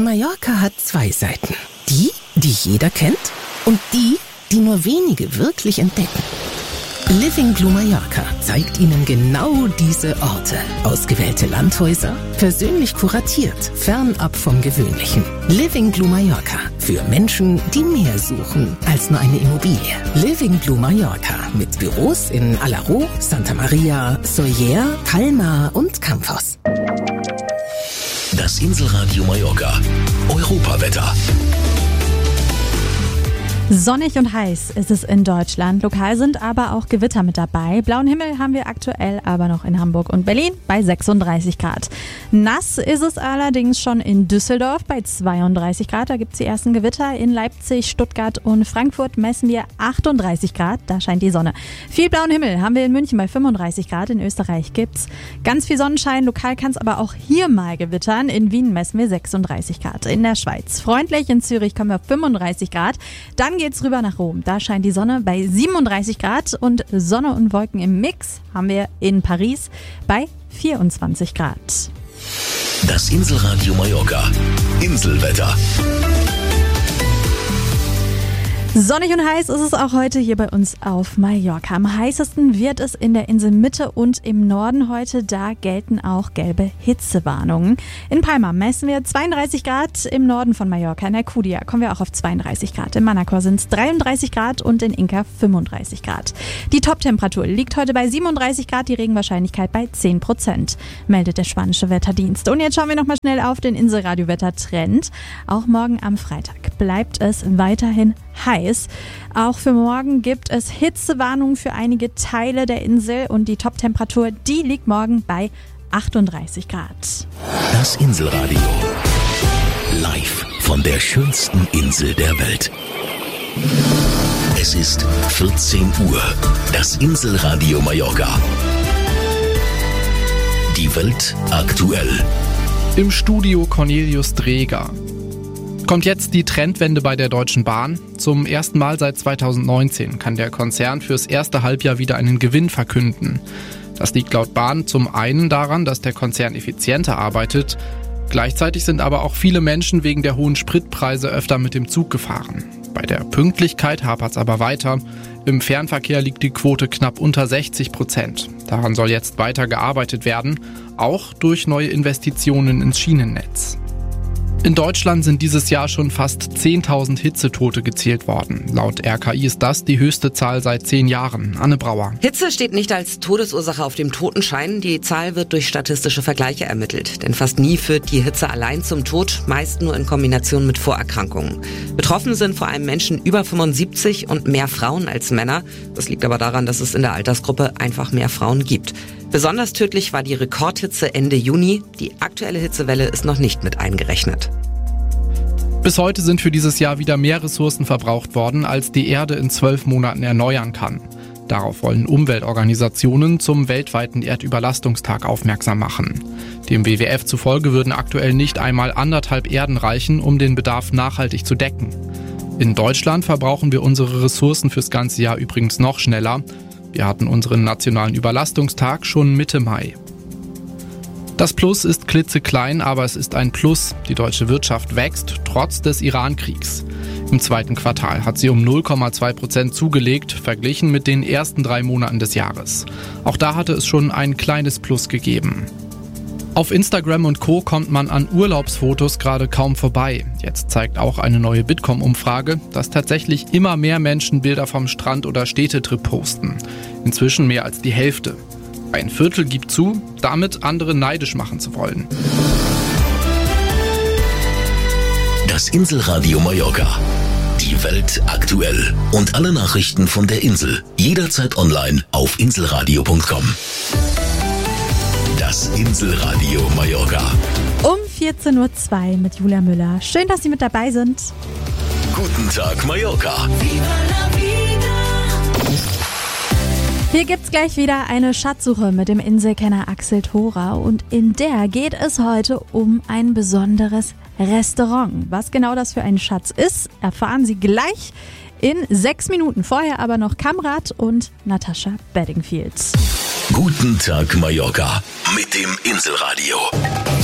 Mallorca hat zwei Seiten. Die jeder kennt und die nur wenige wirklich entdecken. Living Blue Mallorca zeigt Ihnen genau diese Orte. Ausgewählte Landhäuser, persönlich kuratiert, fernab vom Gewöhnlichen. Living Blue Mallorca. Für Menschen, die mehr suchen als nur eine Immobilie. Living Blue Mallorca. Mit Büros in Alaró, Santa Maria, Sóller, Palma und Campos. Das Inselradio Mallorca. Europawetter. Sonnig und heiß ist es in Deutschland. Lokal sind aber auch Gewitter mit dabei. Blauen Himmel haben wir aktuell aber noch in Hamburg und Berlin bei 36 Grad. Nass ist es allerdings schon in Düsseldorf bei 32 Grad. Da gibt es die ersten Gewitter. In Leipzig, Stuttgart und Frankfurt messen wir 38 Grad. Da scheint die Sonne. Viel blauen Himmel haben wir in München bei 35 Grad. In Österreich gibt's ganz viel Sonnenschein. Lokal kann es aber auch hier mal gewittern. In Wien messen wir 36 Grad. In der Schweiz freundlich. In Zürich kommen wir auf 35 Grad. Dann geht's rüber nach Rom. Da scheint die Sonne bei 37 Grad und Sonne und Wolken im Mix haben wir in Paris bei 24 Grad. Das Inselradio Mallorca. Inselwetter. Sonnig und heiß ist es auch heute hier bei uns auf Mallorca. Am heißesten wird es in der Inselmitte und im Norden heute. Da gelten auch gelbe Hitzewarnungen. In Palma messen wir 32 Grad, im Norden von Mallorca. In der Kudia kommen wir auch auf 32 Grad. In Manacor sind es 33 Grad und in Inca 35 Grad. Die Toptemperatur liegt heute bei 37 Grad, die Regenwahrscheinlichkeit bei 10%, meldet der spanische Wetterdienst. Und jetzt schauen wir nochmal schnell auf den Inselradio-Wettertrend. Auch morgen am Freitag bleibt es weiterhin heiß. Auch für morgen gibt es Hitzewarnungen für einige Teile der Insel und die Toptemperatur, die liegt morgen bei 38 Grad. Das Inselradio. Live von der schönsten Insel der Welt. Es ist 14 Uhr. Das Inselradio Mallorca. Die Welt aktuell. Im Studio Cornelius Dreger. Kommt jetzt die Trendwende bei der Deutschen Bahn? Zum ersten Mal seit 2019 kann der Konzern fürs erste Halbjahr wieder einen Gewinn verkünden. Das liegt laut Bahn zum einen daran, dass der Konzern effizienter arbeitet. Gleichzeitig sind aber auch viele Menschen wegen der hohen Spritpreise öfter mit dem Zug gefahren. Bei der Pünktlichkeit hapert es aber weiter. Im Fernverkehr liegt die Quote knapp unter 60%. Daran soll jetzt weiter gearbeitet werden, auch durch neue Investitionen ins Schienennetz. In Deutschland sind dieses Jahr schon fast 10.000 Hitzetote gezählt worden. Laut RKI ist das die höchste Zahl seit 10 Jahren. Anne Brauer. Hitze steht nicht als Todesursache auf dem Totenschein. Die Zahl wird durch statistische Vergleiche ermittelt. Denn fast nie führt die Hitze allein zum Tod, meist nur in Kombination mit Vorerkrankungen. Betroffen sind vor allem Menschen über 75 und mehr Frauen als Männer. Das liegt aber daran, dass es in der Altersgruppe einfach mehr Frauen gibt. Besonders tödlich war die Rekordhitze Ende Juni. Die aktuelle Hitzewelle ist noch nicht mit eingerechnet. Bis heute sind für dieses Jahr wieder mehr Ressourcen verbraucht worden, als die Erde in 12 Monaten erneuern kann. Darauf wollen Umweltorganisationen zum weltweiten Erdüberlastungstag aufmerksam machen. Dem WWF zufolge würden aktuell nicht einmal 1,5 Erden reichen, um den Bedarf nachhaltig zu decken. In Deutschland verbrauchen wir unsere Ressourcen fürs ganze Jahr übrigens noch schneller. Wir hatten unseren nationalen Überlastungstag schon Mitte Mai. Das Plus ist klitzeklein, aber es ist ein Plus. Die deutsche Wirtschaft wächst, trotz des Iran-Kriegs. Im zweiten Quartal hat sie um 0,2% zugelegt, verglichen mit den ersten 3 Monaten des Jahres. Auch da hatte es schon ein kleines Plus gegeben. Auf Instagram und Co. kommt man an Urlaubsfotos gerade kaum vorbei. Jetzt zeigt auch eine neue Bitkom-Umfrage, dass tatsächlich immer mehr Menschen Bilder vom Strand oder Städtetrip posten. Inzwischen mehr als die Hälfte. Ein Viertel gibt zu, damit andere neidisch machen zu wollen. Das Inselradio Mallorca. Die Welt aktuell. Und alle Nachrichten von der Insel. Jederzeit online auf inselradio.com. Das Inselradio Mallorca. Um 14.02 Uhr mit Julia Müller. Schön, dass Sie mit dabei sind. Guten Tag Mallorca. Hier gibt's gleich wieder eine Schatzsuche mit dem Inselkenner Axel Thora und in der geht es heute um ein besonderes Restaurant. Was genau das für ein Schatz ist, erfahren Sie gleich in 6 Minuten. Vorher aber noch Kamrat und Natascha Bedingfield. Guten Tag Mallorca mit dem Inselradio.